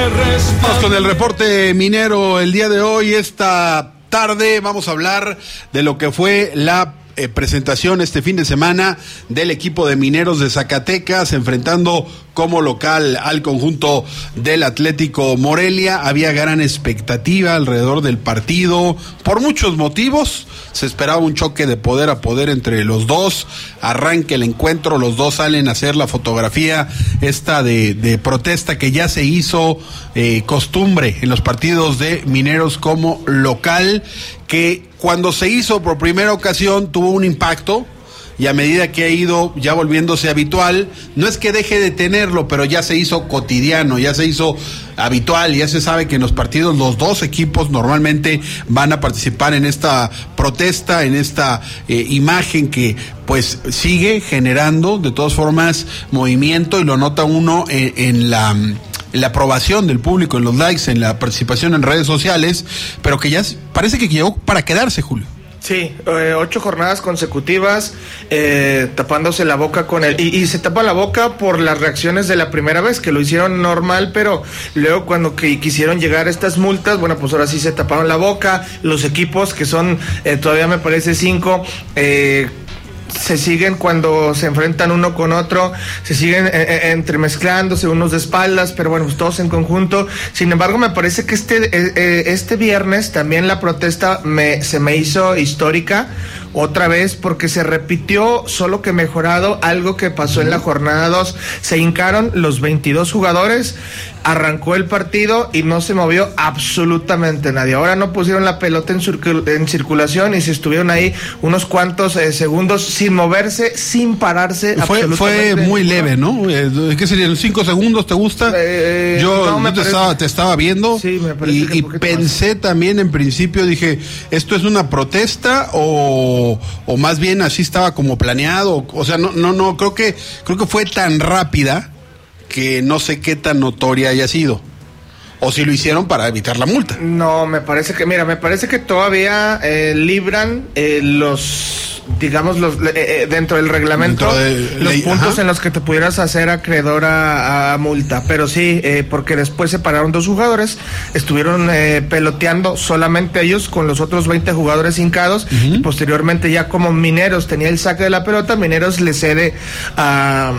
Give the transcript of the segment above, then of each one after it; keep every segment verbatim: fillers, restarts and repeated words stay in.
Vamos con el reporte minero el día de hoy. Esta tarde vamos a hablar de lo que fue la eh, presentación este fin de semana del equipo de Mineros de Zacatecas, enfrentando como local al conjunto del Atlético Morelia. Había gran expectativa alrededor del partido, por muchos motivos. Se esperaba un choque de poder a poder entre los dos. Arranca el encuentro, los dos salen a hacer la fotografía esta de, de protesta que ya se hizo eh, costumbre en los partidos de Mineros como local, que cuando se hizo por primera ocasión tuvo un impacto, y a medida que ha ido ya volviéndose habitual, no es que deje de tenerlo, pero ya se hizo cotidiano, ya se hizo habitual, ya se sabe que en los partidos los dos equipos normalmente van a participar en esta protesta, en esta eh, imagen que pues sigue generando de todas formas movimiento, y lo nota uno en, en la... la aprobación del público, en los likes, en la participación en redes sociales, pero que ya parece que llegó para quedarse, Julio. Sí, eh, ocho jornadas consecutivas, eh, tapándose la boca con él, y, y se tapa la boca por las reacciones de la primera vez, que lo hicieron normal, pero luego cuando que quisieron llegar a estas multas, bueno, pues ahora sí se taparon la boca. Los equipos, que son eh, todavía me parece cinco, eh, se siguen cuando se enfrentan uno con otro, se siguen eh, eh, entremezclándose unos de espaldas, pero bueno, pues todos en conjunto. Sin embargo, me parece que este eh, eh, este viernes también la protesta me se me hizo histórica otra vez, porque se repitió, solo que mejorado, algo que pasó en la jornada dos. Se hincaron los veintidós jugadores, arrancó el partido y no se movió absolutamente nadie. Ahora no pusieron la pelota en, circul- en circulación y se estuvieron ahí unos cuantos eh, segundos sin moverse, sin pararse. Fue, fue muy leve, ¿no? ¿Qué serían? ¿Cinco segundos te gusta? Eh, yo no, yo te, estaba, te estaba viendo, sí, me y, y pensé más. También en principio, dije, ¿esto es una protesta o O, o más bien así estaba como planeado? O sea, no, no, no, creo que, creo que fue tan rápida que no sé qué tan notoria haya sido. O si lo hicieron para evitar la multa. No, me parece que, mira, me parece que todavía eh, libran eh, los, digamos, los eh, eh, dentro del reglamento, dentro de, los ley, puntos ajá. en los que te pudieras hacer acreedor a, a multa. Pero sí, eh, porque después se pararon dos jugadores, estuvieron eh, peloteando solamente ellos con los otros veinte jugadores hincados, uh-huh. y posteriormente ya como Mineros tenía el saque de la pelota, Mineros le cede a,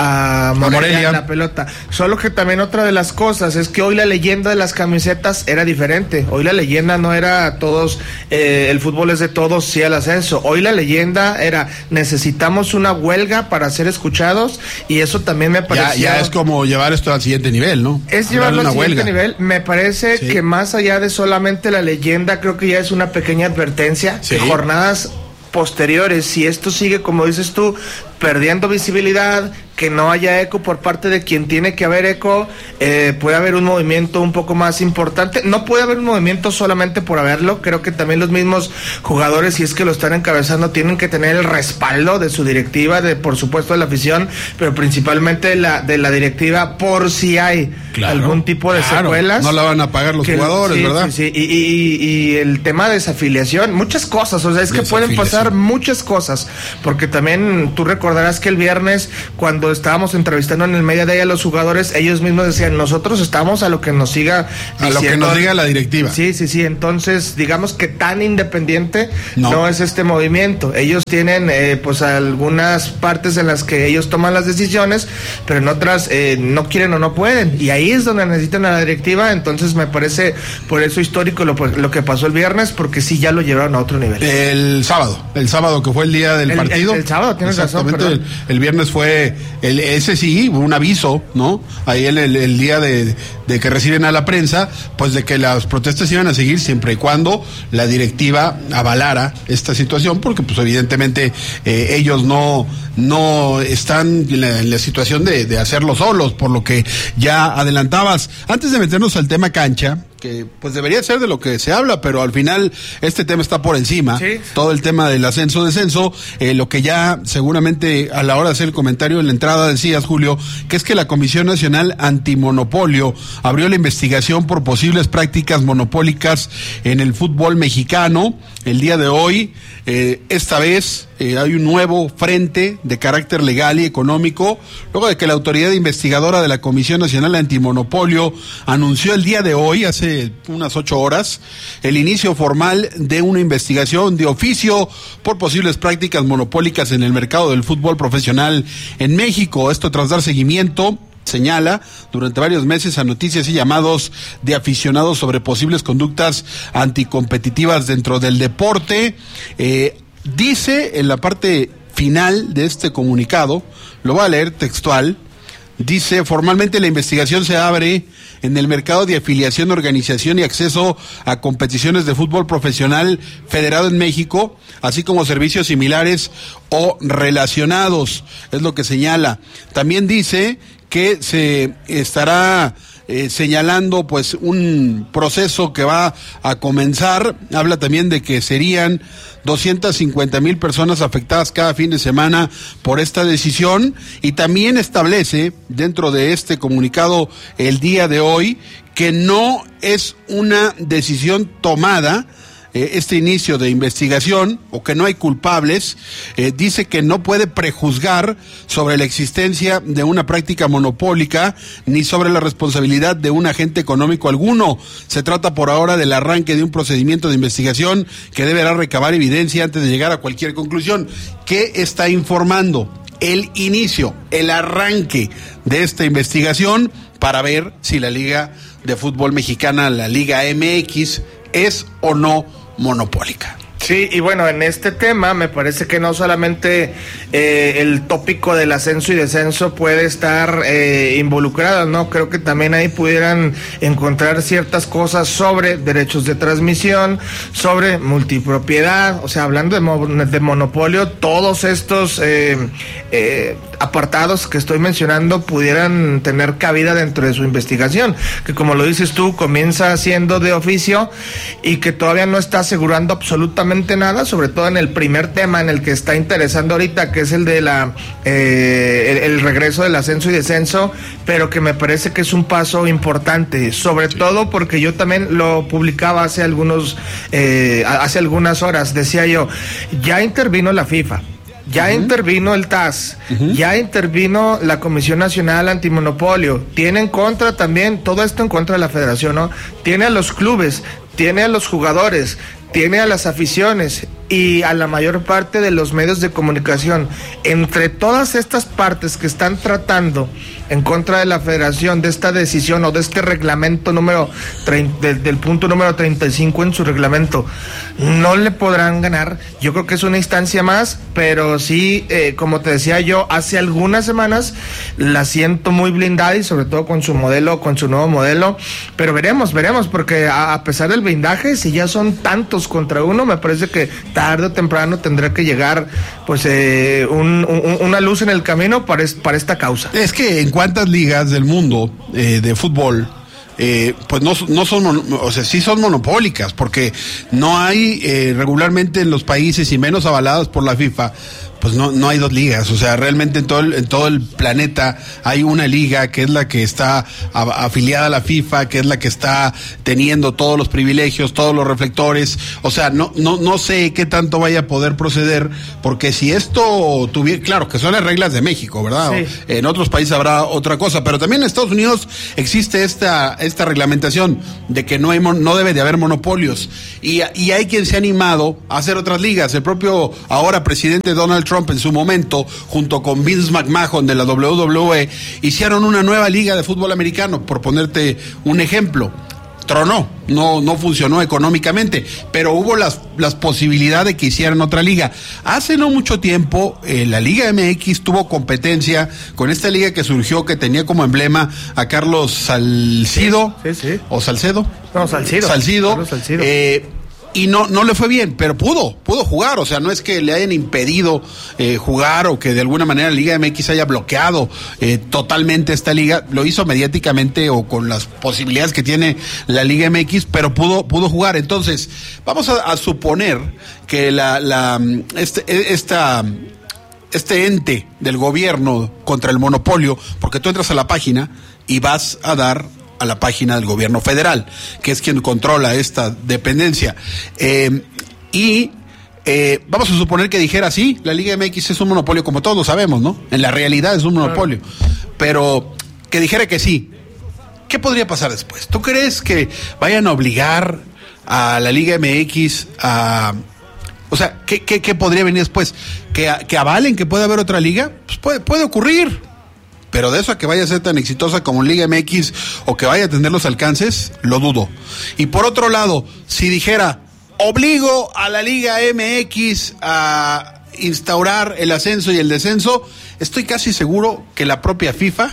a Morelia, Morelia la pelota. Solo que también otra de las cosas es que hoy la leyenda de las camisetas era diferente. Hoy la leyenda no era todos, eh, el fútbol es de todos, sí al ascenso. Hoy la leyenda era, necesitamos una huelga para ser escuchados, y eso también me pareció... Ya, ya es como llevar esto al siguiente nivel, ¿no? Es llevarlo al siguiente huelga. nivel. Me parece sí. que más allá de solamente la leyenda, creo que ya es una pequeña advertencia, sí. que jornadas posteriores, si esto sigue como dices tú, perdiendo visibilidad, que no haya eco por parte de quien tiene que haber eco, eh, puede haber un movimiento un poco más importante. No puede haber un movimiento solamente por haberlo. Creo que también los mismos jugadores, si es que lo están encabezando, tienen que tener el respaldo de su directiva, de por supuesto de la afición, pero principalmente de la, de la directiva, por si hay claro, algún tipo de claro. secuelas. No la van a pagar los que, jugadores, sí, ¿verdad? Sí, sí. Y, y, y el tema de desafiliación, muchas cosas, o sea, es que pueden pasar muchas cosas, porque también tú recordarás que el viernes, cuando estábamos entrevistando en el Media Day a los jugadores, ellos mismos decían, nosotros estamos a lo que nos siga diciendo, a lo que nos diga la directiva. Sí, sí, sí, entonces digamos que tan independiente no, no es este movimiento. Ellos tienen eh, pues algunas partes en las que ellos toman las decisiones, pero en otras eh, no quieren o no pueden, y ahí es donde necesitan a la directiva. Entonces me parece por eso histórico lo, lo que pasó el viernes, porque sí ya lo llevaron a otro nivel. El sábado, el sábado que fue el día del el, partido. El, el sábado, tienes razón, el, el viernes fue el, ese sí, un aviso, ¿no? Ahí el, el, el día de, de que reciben a la prensa, pues de que las protestas iban a seguir siempre y cuando la directiva avalara esta situación, porque pues evidentemente eh, ellos no, no están en la, en la situación de, de hacerlo solos, por lo que ya adelantabas. Antes de meternos al tema cancha, que pues debería ser de lo que se habla, pero al final este tema está por encima, ¿sí? Todo el tema del ascenso-descenso, eh, lo que ya seguramente a la hora de hacer el comentario en la entrada decías, Julio, que es que la Comisión Nacional Antimonopolio abrió la investigación por posibles prácticas monopólicas en el fútbol mexicano el día de hoy. Eh, esta vez eh, hay un nuevo frente de carácter legal y económico, luego de que la autoridad investigadora de la Comisión Nacional Antimonopolio anunció el día de hoy, hace unas ocho horas, el inicio formal de una investigación de oficio por posibles prácticas monopólicas en el mercado del fútbol profesional en México. Esto tras dar seguimiento, señala, durante varios meses a noticias y llamados de aficionados sobre posibles conductas anticompetitivas dentro del deporte. Eh, dice en la parte final de este comunicado, lo voy a leer textual, dice: formalmente la investigación se abre en el mercado de afiliación, organización y acceso a competiciones de fútbol profesional federado en México, así como servicios similares o relacionados, es lo que señala. También dice que se estará eh, señalando pues un proceso que va a comenzar. Habla también de que serían doscientas cincuenta mil personas afectadas cada fin de semana por esta decisión, y también establece dentro de este comunicado el día de hoy que no es una decisión tomada este inicio de investigación, o que no hay culpables. Eh, dice que no puede prejuzgar sobre la existencia de una práctica monopólica ni sobre la responsabilidad de un agente económico alguno. Se trata por ahora del arranque de un procedimiento de investigación que deberá recabar evidencia antes de llegar a cualquier conclusión. ¿Qué está informando? El inicio, el arranque de esta investigación para ver si la Liga de Fútbol Mexicana, la Liga M X, es o no monopólica. Sí, y bueno, en este tema me parece que no solamente eh, el tópico del ascenso y descenso puede estar eh, involucrado, ¿no? Creo que también ahí pudieran encontrar ciertas cosas sobre derechos de transmisión, sobre multipropiedad, o sea, hablando de, mo- de monopolio, todos estos eh, eh, apartados que estoy mencionando pudieran tener cabida dentro de su investigación, que como lo dices tú, comienza siendo de oficio y que todavía no está asegurando absolutamente nada, sobre todo en el primer tema en el que está interesando ahorita, que es el de la eh, el, el regreso del ascenso y descenso, pero que me parece que es un paso importante, sobre sí. todo porque yo también lo publicaba hace algunos eh, hace algunas horas, decía yo, ya intervino la FIFA, ya uh-huh. intervino el T A S, uh-huh. ya intervino la Comisión Nacional Antimonopolio, tiene en contra también, todo esto en contra de la federación, ¿no? Tiene a los clubes, tiene a los jugadores, tiene a las aficiones y a la mayor parte de los medios de comunicación. Entre todas estas partes que están tratando en contra de la federación, de esta decisión o de este reglamento número treinta, del, del punto número treinta y cinco en su reglamento, no le podrán ganar. Yo creo que es una instancia más, pero sí, eh, como te decía yo, hace algunas semanas la siento muy blindada, y sobre todo con su modelo, con su nuevo modelo, pero veremos, veremos, porque a, a pesar del blindaje, si ya son tantos contra uno, me parece que tarde o temprano tendrá que llegar pues eh, un, un, una luz en el camino para, es, para esta causa. Es que en cuántas ligas del mundo eh, de fútbol Eh, pues no, no son, o sea, sí son monopólicas, porque no hay eh, regularmente en los países, y menos avaladas por la FIFA, pues no, no hay dos ligas. O sea, realmente en todo el, en todo el planeta hay una liga que es la que está a, afiliada a la FIFA, que es la que está teniendo todos los privilegios, todos los reflectores. O sea, no, no, no sé qué tanto vaya a poder proceder, porque si esto tuviera, claro que son las reglas de México, ¿verdad? Sí. En otros países habrá otra cosa, pero también en Estados Unidos existe esta, esta reglamentación de que no hay, no debe de haber monopolios, y, y hay quien se ha animado a hacer otras ligas. El propio ahora presidente Donald Trump en su momento, junto con Vince McMahon de la doble u doble u E, hicieron una nueva liga de fútbol americano, por ponerte un ejemplo. Tronó, no, no funcionó económicamente, pero hubo las, las posibilidades de que hicieran otra liga. Hace no mucho tiempo, eh, la Liga M X tuvo competencia con esta liga que surgió, que tenía como emblema a Carlos Salcido, sí, sí, sí. o Salcedo. No, Salcido. Salcido. Carlos Salcido. Eh, Y no, no le fue bien, pero pudo, pudo jugar. O sea, no es que le hayan impedido eh, jugar, o que de alguna manera la Liga M X haya bloqueado eh, totalmente esta liga. Lo hizo mediáticamente o con las posibilidades que tiene la Liga M X, pero pudo, pudo jugar. Entonces, vamos a, a suponer que la, la, este, esta, este ente del gobierno contra el monopolio, porque tú entras a la página y vas a dar a la página del gobierno federal, que es quien controla esta dependencia, eh, y Eh, vamos a suponer que dijera sí, la Liga M X es un monopolio, como todos lo sabemos, ¿no? En la realidad es un monopolio. Pero que dijera que sí, ¿qué podría pasar después? ¿Tú crees que vayan a obligar a la Liga M X a... O sea, ¿qué, qué, qué podría venir después? ¿Que, que avalen que puede haber otra liga? Pues puede, puede ocurrir. Pero de eso a que vaya a ser tan exitosa como Liga M X o que vaya a tener los alcances, lo dudo. Y por otro lado, si dijera, obligo a la Liga M X a instaurar el ascenso y el descenso, estoy casi seguro que la propia FIFA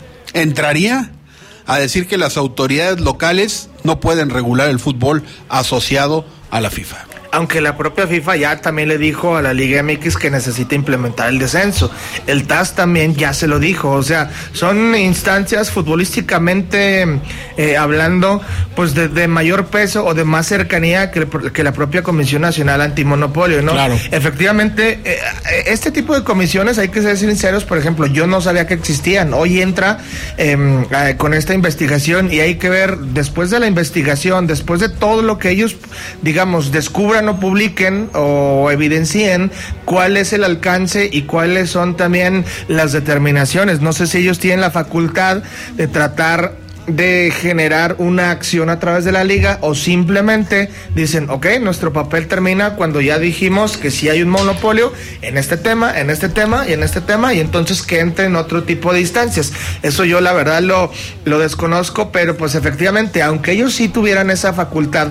entraría a decir que las autoridades locales no pueden regular el fútbol asociado a la FIFA. Aunque la propia FIFA ya también le dijo a la Liga M X que necesita implementar el descenso. El T A S también ya se lo dijo. O sea, son instancias futbolísticamente eh, hablando, pues de, de mayor peso o de más cercanía que, que la propia Comisión Nacional Antimonopolio, ¿no? Claro. Efectivamente, eh, este tipo de comisiones, hay que ser sinceros, por ejemplo, yo no sabía que existían. Hoy entra eh, eh, con esta investigación y hay que ver, después de la investigación, después de todo lo que ellos, digamos, descubran no publiquen o evidencien cuál es el alcance y cuáles son también las determinaciones. No sé si ellos tienen la facultad de tratar de generar una acción a través de la liga o simplemente dicen, ok, nuestro papel termina cuando ya dijimos que sí hay un monopolio en este tema, en este tema y en este tema, y entonces que entre en otro tipo de instancias. Eso yo la verdad lo, lo desconozco, pero pues efectivamente, aunque ellos sí tuvieran esa facultad,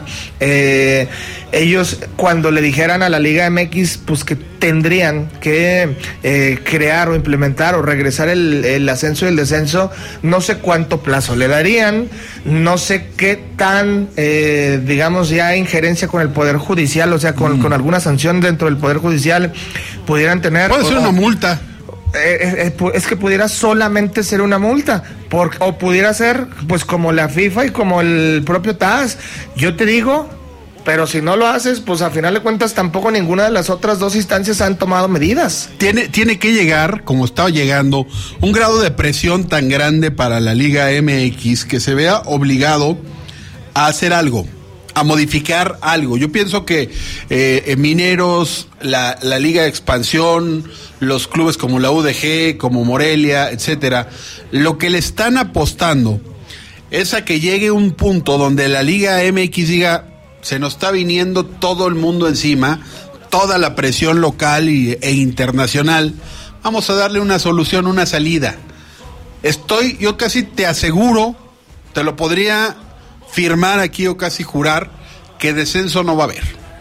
eh, ellos cuando le dijeran a la Liga M X pues que tendrían que eh, crear o implementar o regresar el, el ascenso y el descenso, no sé cuánto plazo le darían, no sé qué tan, eh, digamos, ya injerencia con el Poder Judicial, o sea, con, mm. con alguna sanción dentro del Poder Judicial pudieran tener. Puede ser o, una multa. Eh, eh, es que pudiera solamente ser una multa, por, o pudiera ser pues como la FIFA y como el propio T A S. Yo te digo, pero si no lo haces, pues a final de cuentas tampoco ninguna de las otras dos instancias han tomado medidas. Tiene, tiene que llegar, como está llegando, un grado de presión tan grande para la Liga M X que se vea obligado a hacer algo, a modificar algo. Yo pienso que eh, Mineros, la, la Liga de Expansión, los clubes como la U D G, como Morelia, etcétera, lo que le están apostando es a que llegue un punto donde la Liga M X diga, se nos está viniendo todo el mundo encima, toda la presión local y, e internacional, vamos a darle una solución, una salida. Estoy, yo casi te aseguro, te lo podría firmar aquí o casi jurar, que descenso no va a haber.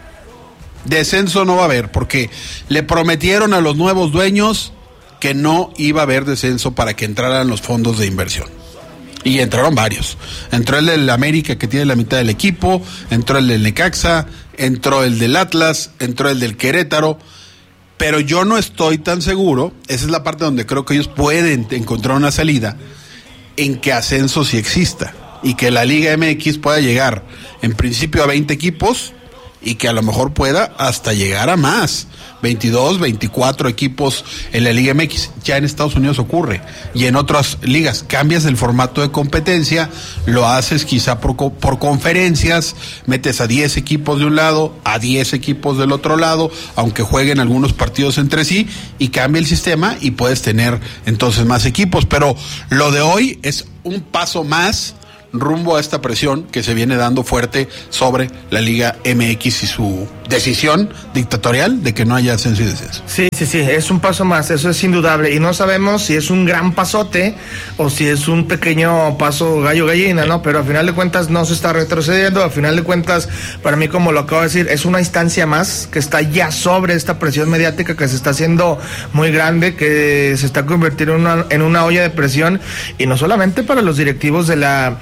Descenso no va a haber, porque le prometieron a los nuevos dueños que no iba a haber descenso para que entraran los fondos de inversión. Y entraron varios. Entró el del América, que tiene la mitad del equipo, entró el del Necaxa, entró el del Atlas, entró el del Querétaro, pero yo no estoy tan seguro, esa es la parte donde creo que ellos pueden encontrar una salida, en que ascenso sí exista, y que la Liga M X pueda llegar en principio a veinte equipos, y que a lo mejor pueda hasta llegar a más, veintidós, veinticuatro equipos en la Liga M X. Ya en Estados Unidos ocurre, y en otras ligas cambias el formato de competencia, lo haces quizá por, por conferencias, metes a diez equipos de un lado, a diez equipos del otro lado, aunque jueguen algunos partidos entre sí, y cambia el sistema y puedes tener entonces más equipos. Pero lo de hoy es un paso más rumbo a esta presión que se viene dando fuerte sobre la Liga M X y su decisión dictatorial de que no haya ascenso y descenso. Sí, sí, sí, es un paso más, eso es indudable, y no sabemos si es un gran pasote o si es un pequeño paso gallo gallina, ¿no? Pero a final de cuentas no se está retrocediendo, a final de cuentas, para mí, como lo acabo de decir, es una instancia más que está ya sobre esta presión mediática que se está haciendo muy grande, que se está convirtiendo en una, en una olla de presión, y no solamente para los directivos de la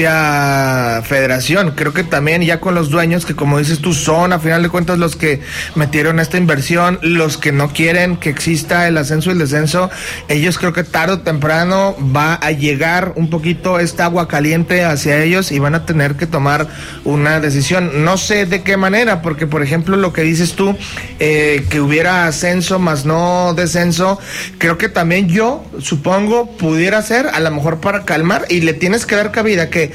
propia federación, creo que también ya con los dueños, que como dices tú, son a final de cuentas los que metieron esta inversión, los que no quieren que exista el ascenso y el descenso, ellos creo que tarde o temprano va a llegar un poquito esta agua caliente hacia ellos y van a tener que tomar una decisión. No sé de qué manera, porque por ejemplo lo que dices tú, eh, que hubiera ascenso más no descenso, creo que también yo supongo pudiera ser a lo mejor para calmar, y le tienes que dar cabida que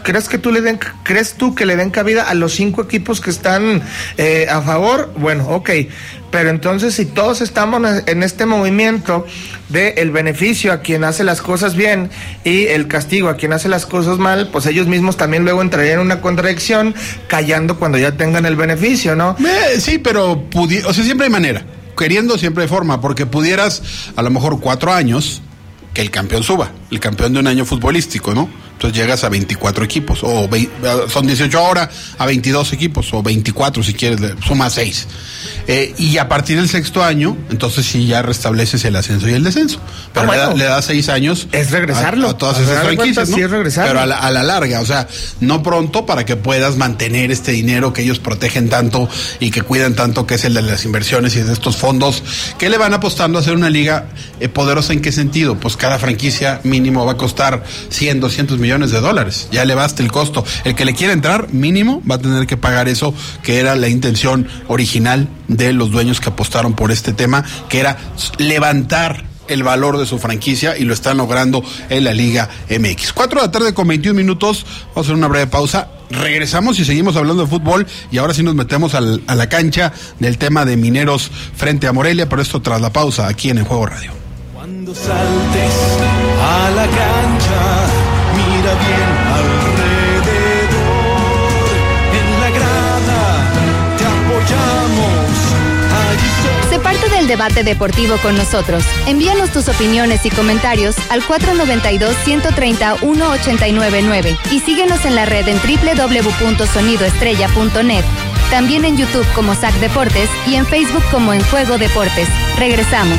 ¿crees que tú le den, crees tú que le den cabida a los cinco equipos que están eh, a favor? Bueno, ok. Pero entonces, si todos estamos en este movimiento de el beneficio a quien hace las cosas bien y el castigo a quien hace las cosas mal, pues ellos mismos también luego entrarían en una contradicción, callando cuando ya tengan el beneficio, ¿no? Eh, sí, pero pudi- o sea, siempre hay manera. Queriendo siempre hay forma, porque pudieras a lo mejor cuatro años que el campeón suba, el campeón de un año futbolístico, ¿no? Entonces llegas a veinticuatro equipos, o ve, son dieciocho ahora, a veintidós equipos, o veinticuatro si quieres, suma seis. Eh, y a partir del sexto año, entonces sí ya restableces el ascenso y el descenso. Pero ah, bueno, le, da, le das seis años. Es regresarlo. A, a todas esas franquicias, ¿no? Sí, es regresarlo. Pero a la, a la larga, o sea, no pronto para que puedas mantener este dinero que ellos protegen tanto y que cuidan tanto, que es el de las inversiones y de estos fondos, que le van apostando a hacer una liga eh, poderosa. ¿En qué sentido? Pues cada franquicia mínimo va a costar cien, doscientos millones de dólares. Ya le basta el costo. El que le quiera entrar mínimo va a tener que pagar eso, que era la intención original de los dueños que apostaron por este tema, que era levantar el valor de su franquicia, y lo están logrando en la Liga M X. Cuatro de la tarde con veintiún minutos. Vamos a hacer una breve pausa. Regresamos y seguimos hablando de fútbol, y ahora sí nos metemos al, a la cancha del tema de Mineros frente a Morelia, pero esto tras la pausa aquí en El Juego Radio. Cuando saltes a la cancha, mira bien alrededor. En la grada te apoyamos. Sé parte del debate deportivo con nosotros. Envíanos tus opiniones y comentarios al cuatro nueve dos, uno tres cero, uno ocho nueve nueve y síguenos en la red en doble u doble u doble u punto sonido estrella punto net. También en YouTube como S A C Deportes y en Facebook como En Juego Deportes. Regresamos.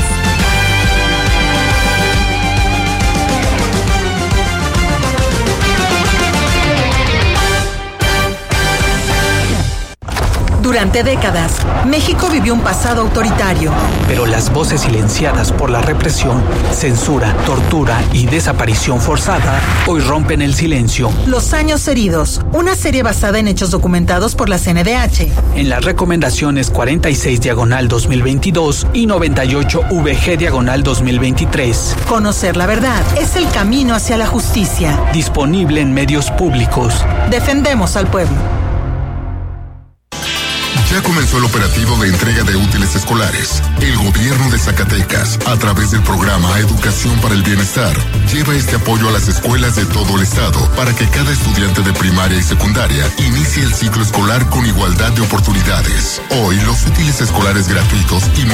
Durante décadas, México vivió un pasado autoritario. Pero las voces silenciadas por la represión, censura, tortura y desaparición forzada hoy rompen el silencio. Los años heridos, una serie basada en hechos documentados por la C N D H. En las recomendaciones cuarenta y seis diagonal dos mil veintidós y noventa y ocho V G diagonal dos mil veintitrés. Conocer la verdad es el camino hacia la justicia. Disponible en medios públicos. Defendemos al pueblo. Ya comenzó el operativo de entrega de útiles escolares. El gobierno de Zacatecas, a través del programa Educación para el Bienestar, lleva este apoyo a las escuelas de todo el estado para que cada estudiante de primaria y secundaria inicie el ciclo escolar con igualdad de oportunidades. Hoy, los útiles escolares gratuitos y